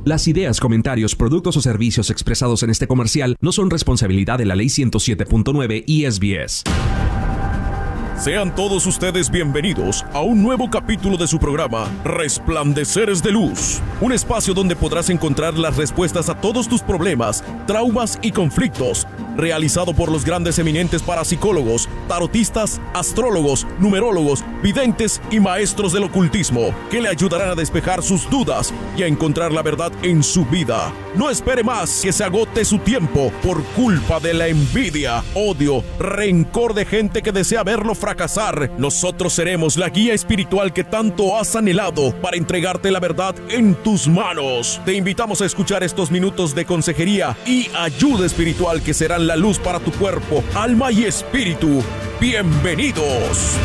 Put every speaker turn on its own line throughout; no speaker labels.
Las ideas, comentarios, productos o servicios expresados en este comercial no son responsabilidad de la Ley 107.9 y SBS.
Sean todos ustedes bienvenidos a un nuevo capítulo de su programa Resplandeceres de Luz, un espacio donde podrás encontrar las respuestas a todos tus problemas, traumas y conflictos, realizado por los grandes eminentes parapsicólogos, tarotistas, astrólogos, numerólogos, videntes y maestros del ocultismo, que le ayudarán a despejar sus dudas y a encontrar la verdad en su vida. No espere más que se agote su tiempo por culpa de la envidia, odio, rencor de gente que desea verlo fracasar. Nosotros seremos la guía espiritual que tanto has anhelado para entregarte la verdad en tus manos. Te invitamos a escuchar estos minutos de consejería y ayuda espiritual que serán la luz para tu cuerpo, alma y espíritu. ¡Bienvenidos!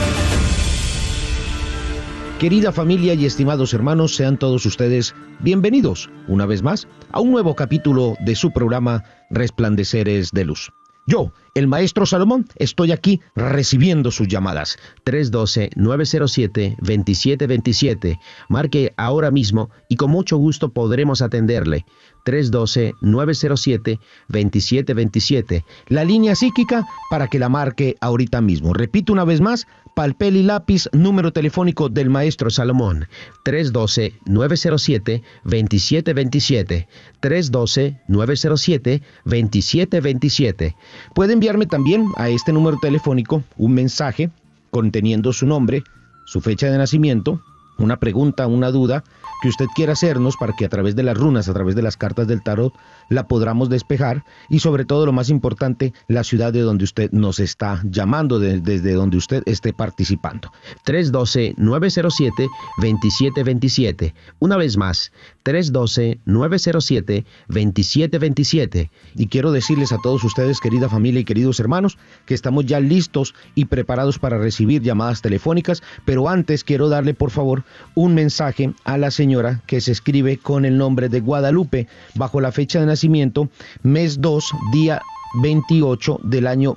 Querida familia y estimados hermanos, sean todos ustedes bienvenidos una vez más a un nuevo capítulo de su programa Resplandeceres de Luz. Yo, el Maestro Salomón, estoy aquí recibiendo sus llamadas. 312-907-2727. Marque ahora mismo y con mucho gusto podremos atenderle. 312-907-2727. La línea psíquica para que la marque ahorita mismo. Repito una vez más, papel y lápiz, número telefónico del Maestro Salomón. 312-907-2727. 312-907-2727. Puede enviarme también a este número telefónico un mensaje conteniendo su nombre, su fecha de nacimiento, una pregunta, una duda que usted quiera hacernos para que a través de las runas, a través de las cartas del tarot, la podamos despejar y sobre todo lo más importante, la ciudad de donde usted nos está llamando, desde donde usted esté participando. 312-907-2727. Una vez más, 312-907-2727. Y quiero decirles a todos ustedes, querida familia y queridos hermanos, que estamos ya listos y preparados para recibir llamadas telefónicas, pero antes quiero darle por favor un mensaje a la señora que se escribe con el nombre de Guadalupe, bajo la fecha de nacimiento, mes 2, día 28 del año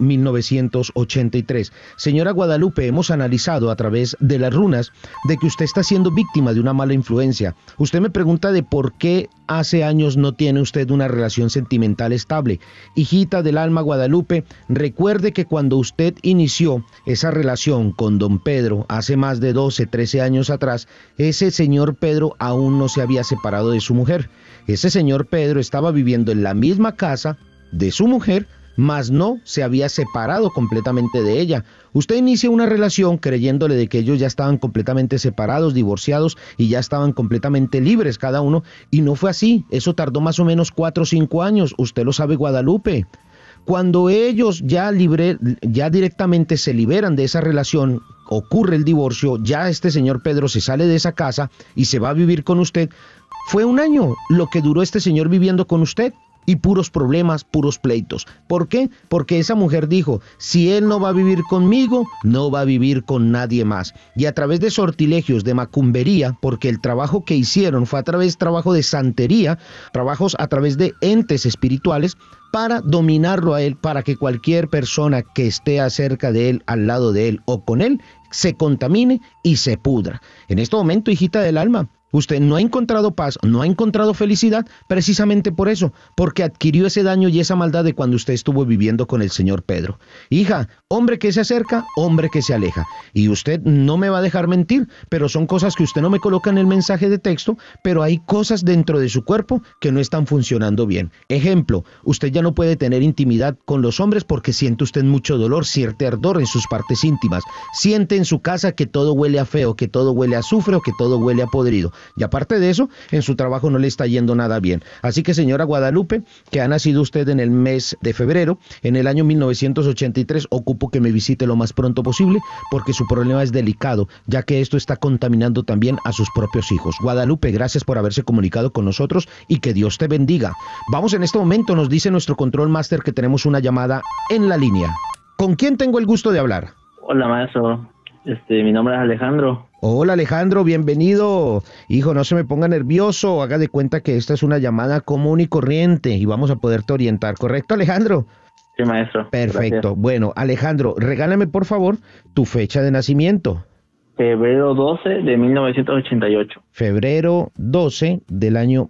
1983. Señora Guadalupe, hemos analizado a través de las runas de que usted está siendo víctima de una mala influencia. Usted me pregunta de por qué hace años no tiene usted una relación sentimental estable. Hijita del alma Guadalupe, recuerde que cuando usted inició esa relación con don Pedro hace más de 12, 13 años atrás, ese señor Pedro aún no se había separado de su mujer. Ese señor Pedro estaba viviendo en la misma casa de su mujer, mas no se había separado completamente de ella. Usted inicia una relación creyéndole de que ellos ya estaban completamente separados, divorciados y ya estaban completamente libres cada uno, y no fue así. Eso tardó más o menos 4 o 5 años, usted lo sabe, Guadalupe. Cuando ellos ya directamente se liberan de esa relación, ocurre el divorcio, ya este señor Pedro se sale de esa casa y se va a vivir con usted. Fue 1 año lo que duró este señor viviendo con usted. Y puros problemas, puros pleitos. ¿Por qué? Porque esa mujer dijo, si él no va a vivir conmigo, no va a vivir con nadie más. Y a través de sortilegios, de macumbería, porque el trabajo que hicieron fue a través de trabajo de santería, trabajos a través de entes espirituales, para dominarlo a él, para que cualquier persona que esté acerca de él, al lado de él o con él, se contamine y se pudra. En este momento, hijita del alma, usted no ha encontrado paz, no ha encontrado felicidad, precisamente por eso, porque adquirió ese daño y esa maldad de cuando usted estuvo viviendo con el señor Pedro. Hija, hombre que se acerca, hombre que se aleja. Y usted no me va a dejar mentir, pero son cosas que usted no me coloca en el mensaje de texto, pero hay cosas dentro de su cuerpo que no están funcionando bien. Ejemplo, usted ya no puede tener intimidad con los hombres porque siente usted mucho dolor, cierto ardor en sus partes íntimas. Siente en su casa que todo huele a feo, que todo huele a azufre o que todo huele a podrido. Y aparte de eso, en su trabajo no le está yendo nada bien. Así que, señora Guadalupe, que ha nacido usted en el mes de febrero, en el año 1983, ocupo que me visite lo más pronto posible, porque su problema es delicado, ya que esto está contaminando también a sus propios hijos. Guadalupe, gracias por haberse comunicado con nosotros y que Dios te bendiga. Vamos en este momento, nos dice nuestro control master que tenemos una llamada en la línea. ¿Con quién tengo el gusto de hablar?
Hola, maestro. Mi nombre es Alejandro.
Hola Alejandro, bienvenido. Hijo, no se me ponga nervioso, haga de cuenta que esta es una llamada común y corriente y vamos a poderte orientar, ¿correcto, Alejandro?
Sí, maestro.
Perfecto.
Gracias.
Bueno, Alejandro, regálame por favor tu fecha de nacimiento.
Febrero 12 de 1988.
Febrero 12 del año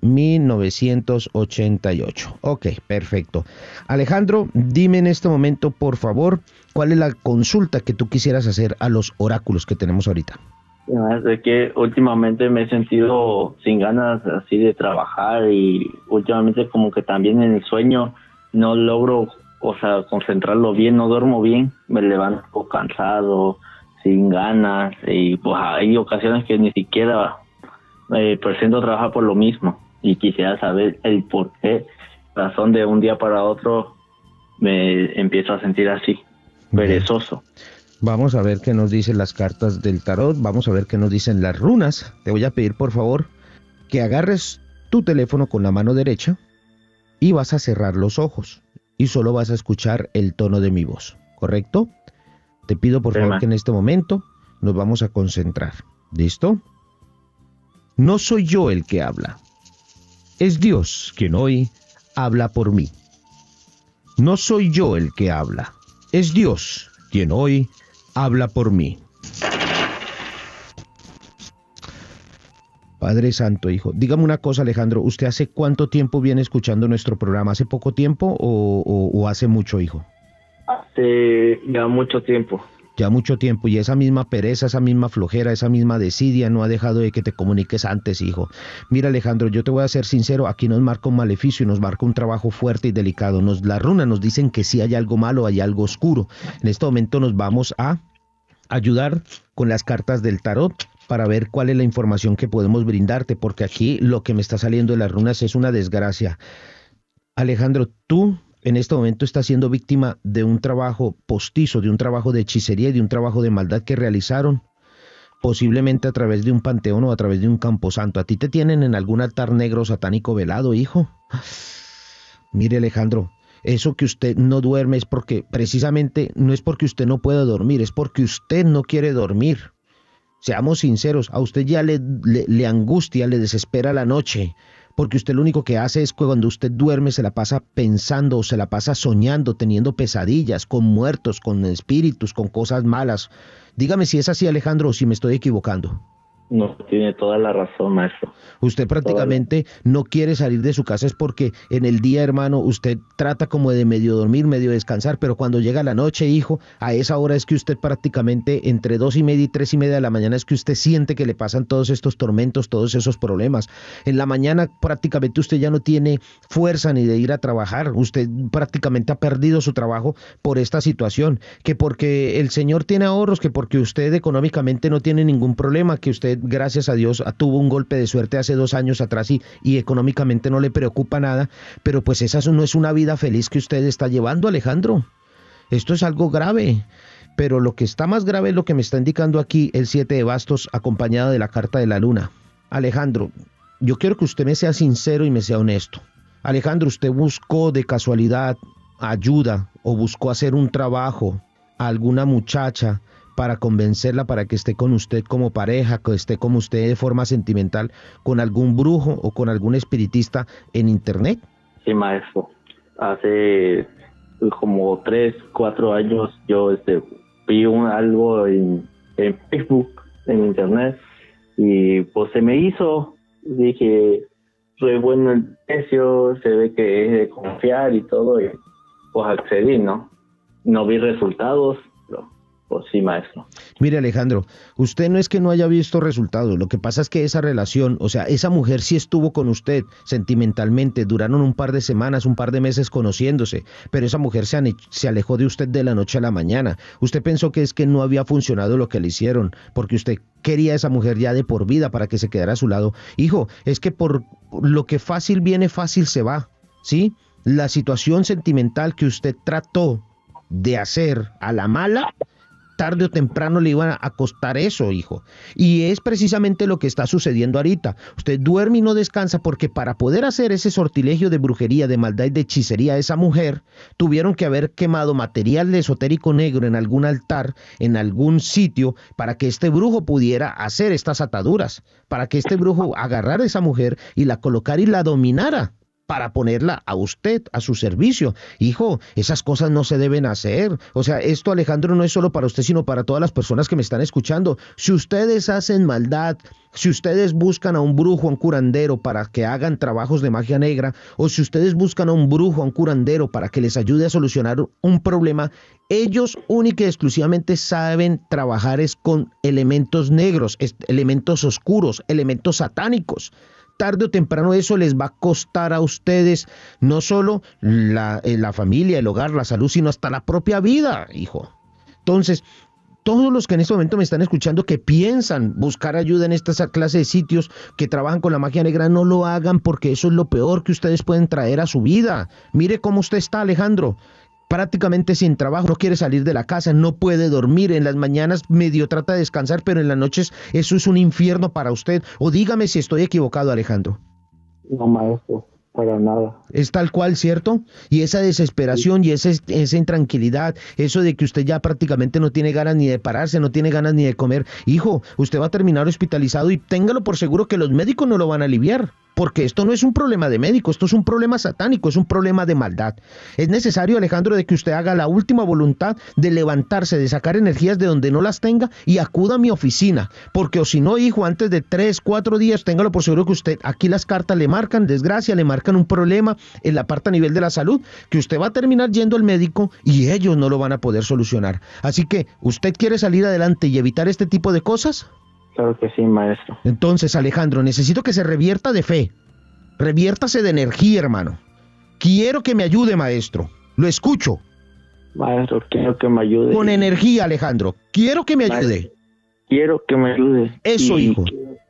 1988. Ok, perfecto. Alejandro, dime en este momento, por favor, ¿cuál es la consulta que tú quisieras hacer a los oráculos que tenemos ahorita?
Es que últimamente me he sentido sin ganas así de trabajar y últimamente como que también en el sueño no logro, o sea, concentrarlo bien, no duermo bien, me levanto cansado, sin ganas y pues hay ocasiones que ni siquiera presento trabajar por lo mismo y quisiera saber el por qué, razón de un día para otro me empiezo a sentir así, perezoso.
Vamos a ver qué nos dicen las cartas del tarot, vamos a ver qué nos dicen las runas. Te voy a pedir por favor que agarres tu teléfono con la mano derecha y vas a cerrar los ojos y solo vas a escuchar el tono de mi voz, ¿correcto? Te pido por favor que en este momento nos vamos a concentrar. ¿Listo? No soy yo el que habla. Es Dios quien hoy habla por mí. No soy yo el que habla. Es Dios quien hoy habla por mí. Padre Santo, Hijo. Dígame una cosa, Alejandro. ¿Usted hace cuánto tiempo viene escuchando nuestro programa? ¿Hace poco tiempo o hace mucho, hijo?
Hace ya mucho tiempo.
Ya mucho tiempo, y esa misma pereza, esa misma flojera, esa misma desidia no ha dejado de que te comuniques antes, hijo. Mira, Alejandro, yo te voy a ser sincero, aquí nos marca un maleficio y nos marca un trabajo fuerte y delicado. Las runas nos dicen que sí hay algo malo, hay algo oscuro. En este momento nos vamos a ayudar con las cartas del tarot para ver cuál es la información que podemos brindarte, porque aquí lo que me está saliendo de las runas es una desgracia. Alejandro, tú en este momento está siendo víctima de un trabajo postizo, de un trabajo de hechicería y de un trabajo de maldad que realizaron, posiblemente a través de un panteón o a través de un camposanto. ¿A ti te tienen en algún altar negro satánico velado, hijo? Mire, Alejandro, eso que usted no duerme es porque, precisamente, no es porque usted no pueda dormir, es porque usted no quiere dormir. Seamos sinceros, a usted ya le angustia, le desespera la noche, porque usted lo único que hace es que cuando usted duerme se la pasa pensando o se la pasa soñando, teniendo pesadillas, con muertos, con espíritus, con cosas malas. Dígame si es así, Alejandro, o si me estoy equivocando.
No, tiene toda la razón, maestro.
Usted prácticamente no quiere salir de su casa es porque en el día, hermano, usted trata como de medio dormir, medio descansar, pero cuando llega la noche, hijo, a esa hora es que usted prácticamente entre 2:30 y 3:30 de la mañana es que usted siente que le pasan todos estos tormentos, todos esos problemas. En la mañana prácticamente usted ya no tiene fuerza ni de ir a trabajar, usted prácticamente ha perdido su trabajo por esta situación, que porque el Señor tiene ahorros, que porque usted económicamente no tiene ningún problema, que usted, gracias a Dios, tuvo un golpe de suerte hace 2 años atrás y económicamente no le preocupa nada, pero pues esa no es una vida feliz que usted está llevando, Alejandro. Esto es algo grave, pero lo que está más grave es lo que me está indicando aquí el 7 de bastos acompañado de la carta de la luna. Alejandro, yo quiero que usted me sea sincero y me sea honesto. Alejandro, ¿usted buscó de casualidad ayuda o buscó hacer un trabajo a alguna muchacha para convencerla para que esté con usted como pareja, que esté con usted de forma sentimental, con algún brujo o con algún espiritista en internet?
Sí, maestro. Hace como 3, 4 años yo vi algo en Facebook, en internet, y pues se me hizo. Dije, soy bueno el precio, se ve que es de confiar y todo, y pues accedí, ¿no? No vi resultados, pero pues sí, maestro.
Mire, Alejandro, usted no es que no haya visto resultados, lo que pasa es que esa relación, o sea, esa mujer sí estuvo con usted sentimentalmente, duraron un par de semanas, un par de meses conociéndose, pero esa mujer se alejó de usted de la noche a la mañana. Usted pensó que es que no había funcionado lo que le hicieron, porque usted quería a esa mujer ya de por vida para que se quedara a su lado. Hijo, es que por lo que fácil viene, fácil se va, ¿sí? La situación sentimental que usted trató de hacer a la mala, tarde o temprano le iban a costar eso, hijo. Y es precisamente lo que está sucediendo ahorita. Usted duerme y no descansa porque para poder hacer ese sortilegio de brujería, de maldad y de hechicería a esa mujer, tuvieron que haber quemado material de esotérico negro en algún altar, en algún sitio, para que este brujo pudiera hacer estas ataduras, para que este brujo agarrara a esa mujer y la colocara y la dominara. para ponerla a usted, a su servicio. Hijo, esas cosas no se deben hacer. O sea, esto, Alejandro, no es solo para usted, sino para todas las personas que me están escuchando. Si ustedes hacen maldad, si ustedes buscan a un brujo, a un curandero para que hagan trabajos de magia negra, o si ustedes buscan a un brujo, a un curandero para que les ayude a solucionar un problema, ellos única y exclusivamente saben trabajar es con elementos negros, elementos oscuros, elementos satánicos. Tarde o temprano eso les va a costar a ustedes no solo la familia, el hogar, la salud, sino hasta la propia vida, hijo. Entonces, todos los que en este momento me están escuchando que piensan buscar ayuda en esta clase de sitios que trabajan con la magia negra, no lo hagan, porque eso es lo peor que ustedes pueden traer a su vida. Mire cómo usted está, Alejandro. Prácticamente sin trabajo, no quiere salir de la casa, no puede dormir, en las mañanas medio trata de descansar, pero en las noches eso es un infierno para usted. O dígame si estoy equivocado, Alejandro.
No, maestro, para nada.
Es tal cual, ¿cierto? Y esa desesperación y esa intranquilidad, eso de que usted ya prácticamente no tiene ganas ni de pararse, no tiene ganas ni de comer. Hijo, usted va a terminar hospitalizado y téngalo por seguro que los médicos no lo van a aliviar. Porque esto no es un problema de médico, esto es un problema satánico, es un problema de maldad. Es necesario, Alejandro, de que usted haga la última voluntad de levantarse, de sacar energías de donde no las tenga y acuda a mi oficina. Porque o si no, hijo, antes de 3, 4 días, téngalo por seguro que usted, aquí las cartas le marcan desgracia, le marcan un problema en la parte a nivel de la salud, que usted va a terminar yendo al médico y ellos no lo van a poder solucionar. Así que, ¿usted quiere salir adelante y evitar este tipo de cosas?
Claro que sí, maestro.
Entonces, Alejandro, necesito que se revierta de fe. Reviértase de energía, hermano. Quiero que me ayude, maestro. Lo escucho.
Maestro, quiero que me ayude.
Con energía, Alejandro. Quiero que me ayude.
Maestro, quiero que me ayude.
Eso, hijo.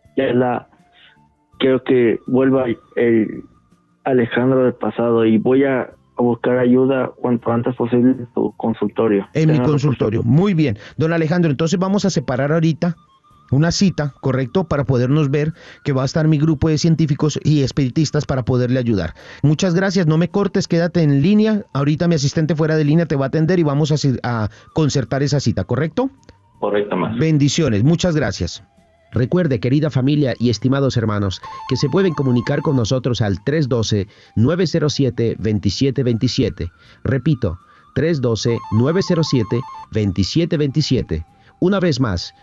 Quiero que vuelva el Alejandro del pasado y voy a buscar ayuda cuanto antes posible en tu consultorio.
En mi consultorio. Muy bien. Don Alejandro, entonces vamos a separar ahorita una cita, ¿correcto? Para podernos ver, que va a estar mi grupo de científicos y espiritistas para poderle ayudar. Muchas gracias, no me cortes, quédate en línea. Ahorita mi asistente fuera de línea te va a atender y vamos a concertar esa cita, ¿correcto?
Correcto, maestro.
Bendiciones, muchas gracias. Recuerde, querida familia y estimados hermanos, que se pueden comunicar con nosotros al 312-907-2727. Repito, 312-907-2727. Una vez más,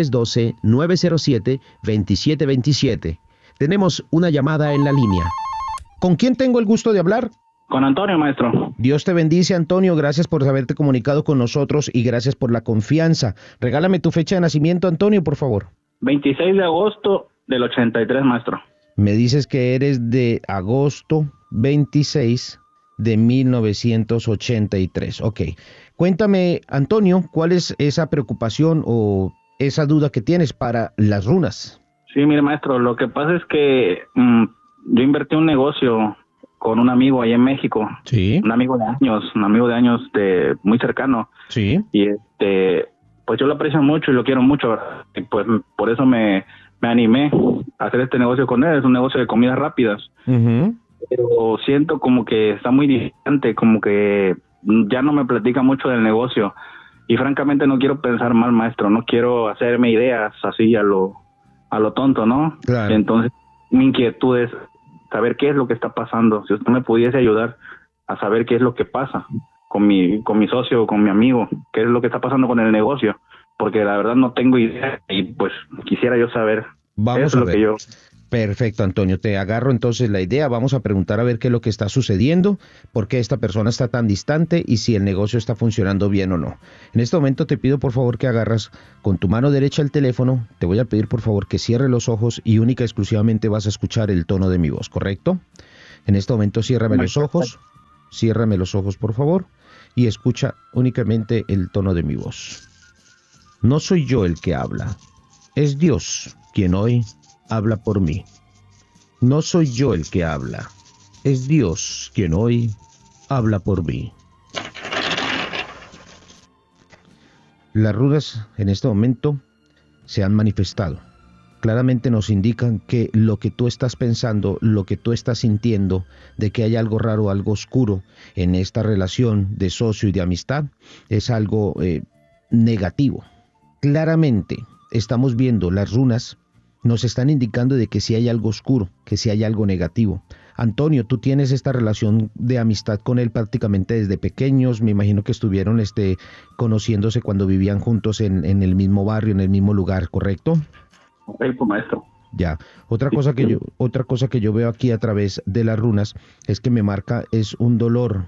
312-907-2727. Tenemos una llamada en la línea. ¿Con quién tengo el gusto de hablar?
Con Antonio, maestro.
Dios te bendice, Antonio. Gracias por haberte comunicado con nosotros y gracias por la confianza. Regálame tu fecha de nacimiento, Antonio, por favor.
26 de agosto del 83, maestro.
Me dices que eres de agosto 26 de 1983. Ok. Cuéntame, Antonio, ¿cuál es esa preocupación o esa duda que tienes para las runas?
Sí, mire, maestro, lo que pasa es que yo invertí un negocio con un amigo allá en México.
Sí.
Un amigo de años muy cercano.
Sí.
Y pues yo lo aprecio mucho y lo quiero mucho, ¿verdad? Y pues por eso me animé a hacer este negocio con él. Es un negocio de comidas rápidas.
Uh-huh.
Pero siento como que está muy distante, como que ya no me platica mucho del negocio. Y francamente no quiero pensar mal, maestro, no quiero hacerme ideas así a lo tonto, ¿no?
Claro.
Entonces, mi inquietud es saber qué es lo que está pasando. Si usted me pudiese ayudar a saber qué es lo que pasa con mi socio, con mi amigo, qué es lo que está pasando con el negocio, porque la verdad no tengo idea y pues quisiera yo saber.
Vamos a ver. Perfecto, Antonio, te agarro entonces la idea, vamos a preguntar a ver qué es lo que está sucediendo, por qué esta persona está tan distante y si el negocio está funcionando bien o no. En este momento te pido por favor que agarras con tu mano derecha el teléfono, te voy a pedir por favor que cierres los ojos y única y exclusivamente vas a escuchar el tono de mi voz, ¿correcto? En este momento ciérrame los ojos por favor y escucha únicamente el tono de mi voz. No soy yo el que habla, es Dios quien hoy habla por mí. No soy yo el que habla, es Dios quien hoy habla por mí. Las runas en este momento se han manifestado. Claramente nos indican que lo que tú estás pensando, lo que tú estás sintiendo, de que hay algo raro, algo oscuro en esta relación de socio y de amistad, es algo negativo. Claramente estamos viendo las runas nos están indicando de que si hay algo oscuro, que si hay algo negativo. Antonio, tú tienes esta relación de amistad con él prácticamente desde pequeños, me imagino que estuvieron conociéndose cuando vivían juntos en el mismo barrio, en el mismo lugar, ¿correcto?
Correcto, maestro.
Ya, otra cosa que yo veo aquí a través de las runas es que me marca es un dolor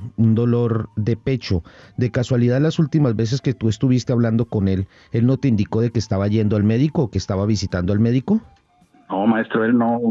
de pecho. De casualidad, las últimas veces que tú estuviste hablando con él no te indicó de que estaba yendo al médico o que estaba visitando al médico?
No, maestro, él no,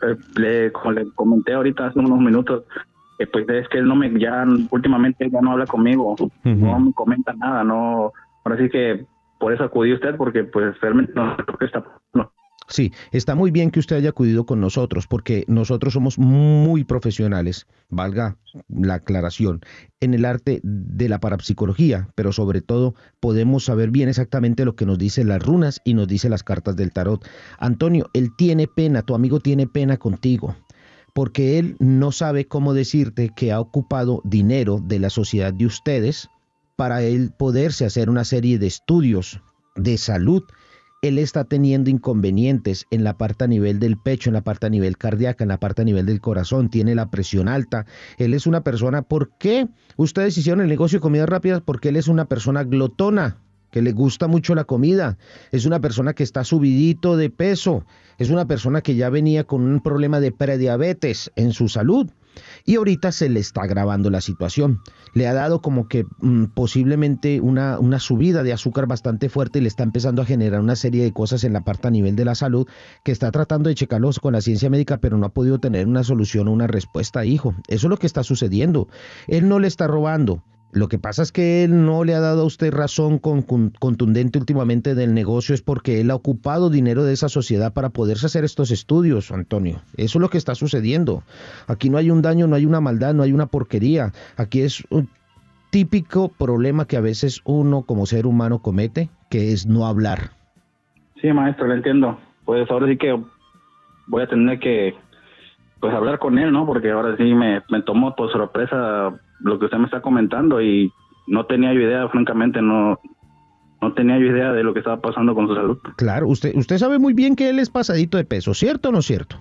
como le comenté ahorita hace unos minutos, pues es que él últimamente ya no habla conmigo, no me comenta nada, no, ahora sí que por eso acudí a usted, porque pues realmente no sé lo que está pasando.
Sí, está muy bien que usted haya acudido con nosotros, porque nosotros somos muy profesionales, valga la aclaración, en el arte de la parapsicología, pero sobre todo podemos saber bien exactamente lo que nos dicen las runas y nos dicen las cartas del tarot. Antonio, él tiene pena, tu amigo tiene pena contigo, porque él no sabe cómo decirte que ha ocupado dinero de la sociedad de ustedes para él poderse hacer una serie de estudios de salud. Él está teniendo inconvenientes en la parte a nivel del pecho, en la parte a nivel cardíaca, en la parte a nivel del corazón, tiene la presión alta. Él es una persona, ¿por qué ustedes hicieron el negocio de comidas rápidas? Porque él es una persona glotona, que le gusta mucho la comida, es una persona que está subidito de peso, es una persona que ya venía con un problema de prediabetes en su salud. Y ahorita se le está agravando la situación. Le ha dado como que posiblemente una subida de azúcar bastante fuerte y le está empezando a generar una serie de cosas en la parte a nivel de la salud que está tratando de checarlos con la ciencia médica, pero no ha podido tener una solución o una respuesta, hijo. Eso es lo que está sucediendo. Él no le está robando. Lo que pasa es que él no le ha dado a usted razón contundente últimamente del negocio, es porque él ha ocupado dinero de esa sociedad para poderse hacer estos estudios, Antonio. Eso es lo que está sucediendo. Aquí no hay un daño, no hay una maldad, no hay una porquería. Aquí es un típico problema que a veces uno como ser humano comete, que es no hablar.
Sí, maestro, lo entiendo. Pues ahora sí que voy a tener que pues hablar con él, ¿no? Porque ahora sí me tomó por sorpresa lo que usted me está comentando y no tenía yo idea, francamente, no tenía yo idea de lo que estaba pasando con su salud.
Claro, usted sabe muy bien que él es pasadito de peso, ¿cierto o no es cierto?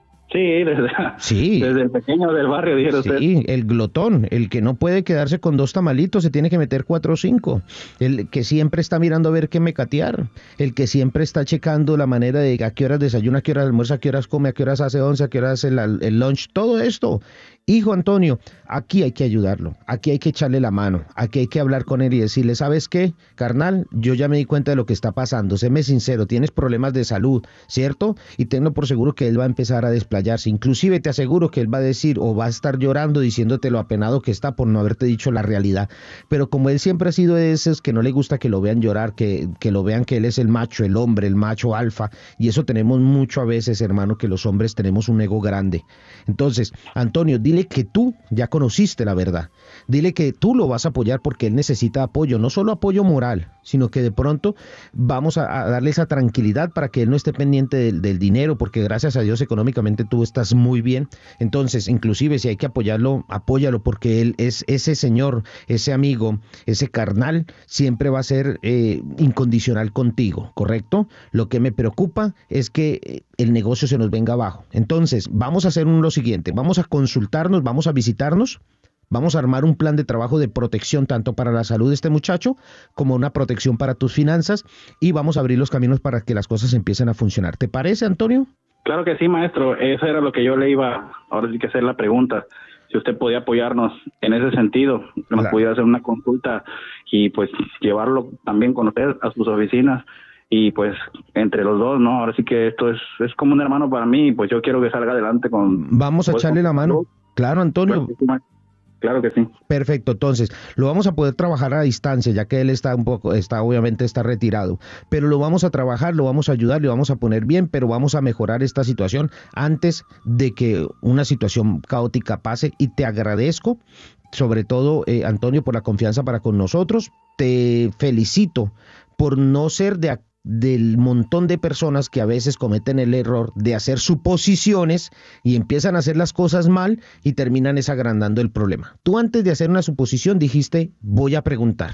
Sí, desde el pequeño del barrio, dijeron usted.
Sí, el glotón, el que no puede quedarse con 2 tamalitos, se tiene que meter 4 o 5, el que siempre está mirando a ver qué mecatear, el que siempre está checando la manera de a qué horas desayuna, a qué horas almuerza, a qué horas come, a qué horas hace once, a qué horas hace el lunch, todo esto. Hijo Antonio, aquí hay que ayudarlo, aquí hay que echarle la mano, aquí hay que hablar con él y decirle, ¿sabes qué, carnal? Yo ya me di cuenta de lo que está pasando, séme sincero, tienes problemas de salud, ¿cierto? Y tenlo por seguro que él va a empezar a desplayarse, inclusive te aseguro que él va a decir o va a estar llorando diciéndote lo apenado que está por no haberte dicho la realidad, pero como él siempre ha sido de esos que no le gusta que lo vean llorar, que lo vean que él es el macho, el hombre, el macho alfa, y eso tenemos mucho a veces, hermano, que los hombres tenemos un ego grande. Entonces, Antonio, dile que tú ya conociste la verdad, dile que tú lo vas a apoyar porque él necesita apoyo, no solo apoyo moral, sino que de pronto vamos a darle esa tranquilidad para que él no esté pendiente del dinero, porque gracias a Dios económicamente tú estás muy bien. Entonces, inclusive si hay que apoyarlo, apóyalo, porque él es ese señor, ese amigo, ese carnal, siempre va a ser incondicional contigo, ¿correcto? Lo que me preocupa es que el negocio se nos venga abajo. Entonces, vamos a hacer lo siguiente, vamos a consultarnos, vamos a visitarnos, vamos a armar un plan de trabajo de protección tanto para la salud de este muchacho como una protección para tus finanzas y vamos a abrir los caminos para que las cosas empiecen a funcionar. ¿Te parece, Antonio?
Claro que sí, maestro. Eso era lo que yo le iba ahora sí que hacer la pregunta. Si usted podía apoyarnos en ese sentido, que nos pudiera hacer una consulta y pues llevarlo también con usted a sus oficinas y pues entre los dos, ¿no? Ahora sí que esto es como un hermano para mí y pues yo quiero que salga adelante con...
Vamos a echarle la mano. Claro, Antonio.
Claro que sí.
Perfecto, entonces lo vamos a poder trabajar a distancia, ya que él obviamente está retirado, pero lo vamos a trabajar, lo vamos a ayudar, le vamos a poner bien, pero vamos a mejorar esta situación antes de que una situación caótica pase y te agradezco, sobre todo Antonio, por la confianza para con nosotros, te felicito por no ser del montón de personas que a veces cometen el error de hacer suposiciones y empiezan a hacer las cosas mal y terminan agrandando el problema. Tú antes de hacer una suposición dijiste, voy a preguntar,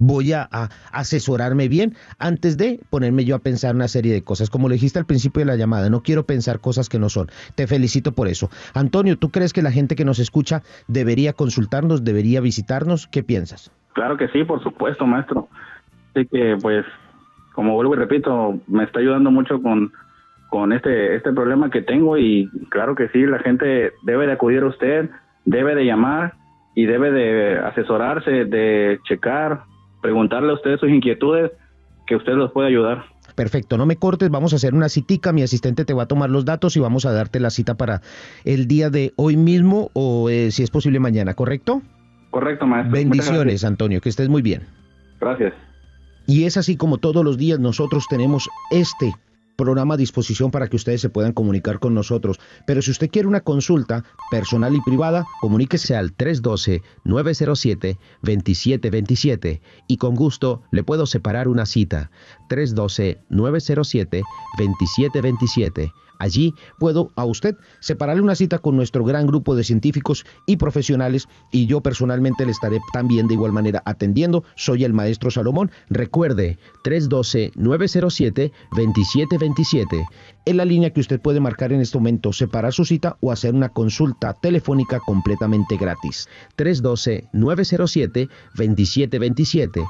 voy a asesorarme bien antes de ponerme yo a pensar una serie de cosas. Como le dijiste al principio de la llamada, no quiero pensar cosas que no son. Te felicito por eso. Antonio, ¿tú crees que la gente que nos escucha debería consultarnos, debería visitarnos? ¿Qué piensas?
Claro que sí, por supuesto, maestro. Así que, pues, como vuelvo y repito, me está ayudando mucho con este problema que tengo, y claro que sí, la gente debe de acudir a usted, debe de llamar y debe de asesorarse, de checar, preguntarle a usted sus inquietudes, que usted los puede ayudar.
Perfecto, no me cortes, vamos a hacer una citica, mi asistente te va a tomar los datos y vamos a darte la cita para el día de hoy mismo o si es posible mañana, ¿correcto?
Correcto, maestro.
Bendiciones, Antonio, que estés muy bien.
Gracias.
Y es así como todos los días nosotros tenemos este programa a disposición para que ustedes se puedan comunicar con nosotros. Pero si usted quiere una consulta personal y privada, comuníquese al 312-907-2727 y con gusto le puedo separar una cita. 312-907-2727. Allí puedo a usted separarle una cita con nuestro gran grupo de científicos y profesionales, y yo personalmente le estaré también de igual manera atendiendo. Soy el maestro Salomón. Recuerde, 312-907-2727. Es la línea que usted puede marcar en este momento, separar su cita o hacer una consulta telefónica completamente gratis. 312-907-2727.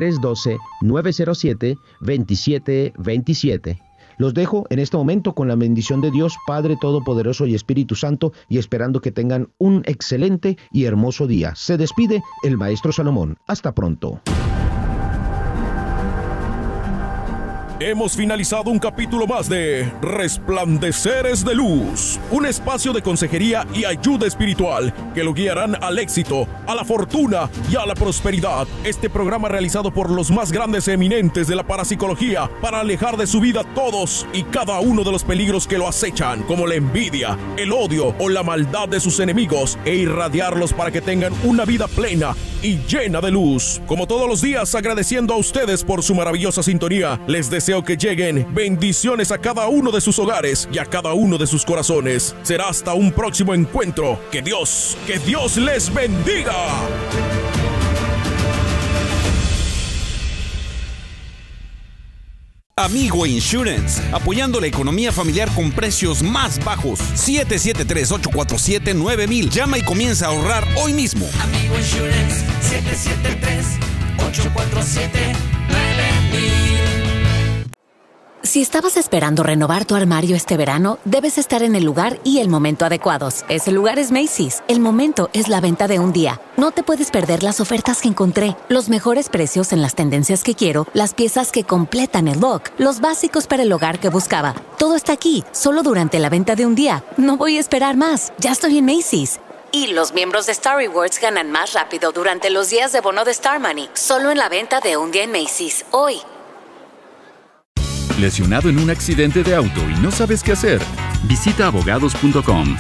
312-907-2727. Los dejo en este momento con la bendición de Dios, Padre Todopoderoso y Espíritu Santo, y esperando que tengan un excelente y hermoso día. Se despide el Maestro Salomón. Hasta pronto.
Hemos finalizado un capítulo más de Resplandeceres de Luz, un espacio de consejería y ayuda espiritual que lo guiarán al éxito, a la fortuna y a la prosperidad. Este programa realizado por los más grandes eminentes de la parapsicología para alejar de su vida todos y cada uno de los peligros que lo acechan, como la envidia, el odio o la maldad de sus enemigos, e irradiarlos para que tengan una vida plena y llena de luz. Como todos los días, agradeciendo a ustedes por su maravillosa sintonía, les deseo que lleguen bendiciones a cada uno de sus hogares y a cada uno de sus corazones. Será hasta un próximo encuentro. Que Dios les bendiga.
Amigo Insurance, apoyando la economía familiar con precios más bajos. 773-847-9000. Llama y comienza a ahorrar hoy mismo.
Amigo Insurance, 773-847-9000.
Si estabas esperando renovar tu armario este verano, debes estar en el lugar y el momento adecuados. Ese lugar es Macy's. El momento es la venta de un día. No te puedes perder las ofertas que encontré, los mejores precios en las tendencias que quiero, las piezas que completan el look, los básicos para el hogar que buscaba. Todo está aquí, solo durante la venta de un día. No voy a esperar más. Ya estoy en Macy's. Y los miembros de Star Rewards ganan más rápido durante los días de bono de Star Money. Solo en la venta de un día en Macy's. Hoy.
¿Lesionado en un accidente de auto y no sabes qué hacer? Visita abogados.com.
Abogados.com.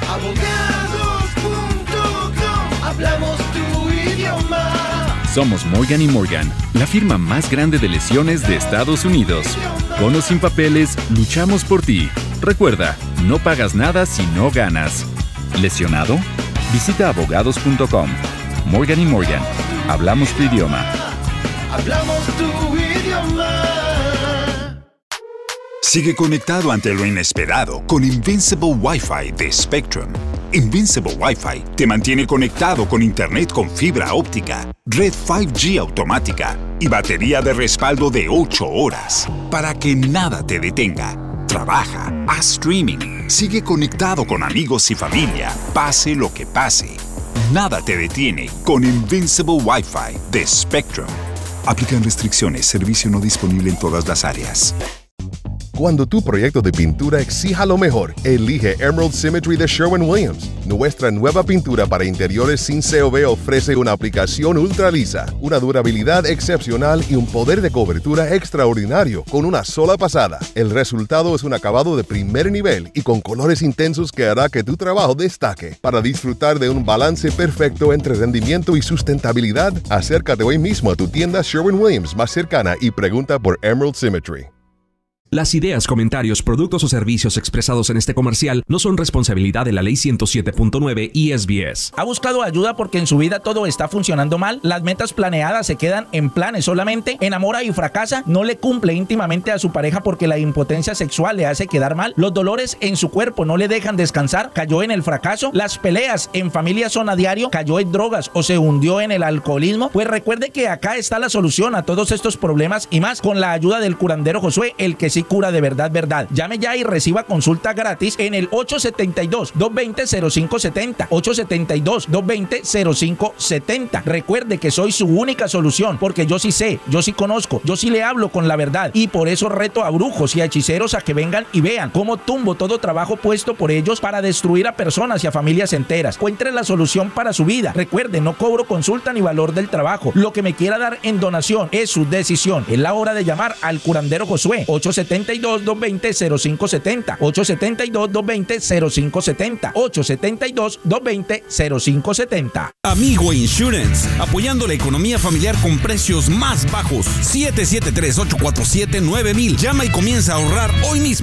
Hablamos tu idioma.
Somos Morgan & Morgan, la firma más grande de lesiones de Estados Unidos. Con o sin papeles, luchamos por ti. Recuerda, no pagas nada si no ganas. ¿Lesionado? Visita abogados.com. Morgan & Morgan. Hablamos tu idioma.
Hablamos tu idioma.
Sigue conectado ante lo inesperado con Invincible Wi-Fi de Spectrum. Invincible Wi-Fi te mantiene conectado con internet con fibra óptica, red 5G automática y batería de respaldo de 8 horas para que nada te detenga. Trabaja, haz streaming, sigue conectado con amigos y familia, pase lo que pase. Nada te detiene con Invincible Wi-Fi de Spectrum. Aplican restricciones, servicio no disponible en todas las áreas.
Cuando tu proyecto de pintura exija lo mejor, elige Emerald Symmetry de Sherwin-Williams. Nuestra nueva pintura para interiores sin COV ofrece una aplicación ultra lisa, una durabilidad excepcional y un poder de cobertura extraordinario con una sola pasada. El resultado es un acabado de primer nivel y con colores intensos que hará que tu trabajo destaque. Para disfrutar de un balance perfecto entre rendimiento y sustentabilidad, acércate hoy mismo a tu tienda Sherwin-Williams más cercana y pregunta por Emerald Symmetry.
Las ideas, comentarios, productos o servicios expresados en este comercial no son responsabilidad de la Ley 107.9 y SBS.
¿Ha buscado ayuda porque en su vida todo está funcionando mal? ¿Las metas planeadas se quedan en planes solamente? ¿Enamora y fracasa? ¿No le cumple íntimamente a su pareja porque la impotencia sexual le hace quedar mal? ¿Los dolores en su cuerpo no le dejan descansar? ¿Cayó en el fracaso? ¿Las peleas en familia son a diario? ¿Cayó en drogas o se hundió en el alcoholismo? Pues recuerde que acá está la solución a todos estos problemas y más con la ayuda del curandero Josué, el que sí cura de verdad, verdad. Llame ya y reciba consulta gratis en el 872-220-0570. 872-220-0570. Recuerde que soy su única solución, porque yo sí sé, yo sí conozco, yo sí le hablo con la verdad, y por eso reto a brujos y a hechiceros a que vengan y vean cómo tumbo todo trabajo puesto por ellos para destruir a personas y a familias enteras. Encuentre la solución para su vida. Recuerde, no cobro consulta ni valor del trabajo. Lo que me quiera dar en donación es su decisión. Es la hora de llamar al curandero Josué. 872-220-0570. 872-220-0570. 872-220-0570.
Amigo Insurance, apoyando la economía familiar con precios más bajos. 773-847-9000. Llama y comienza a ahorrar hoy mismo.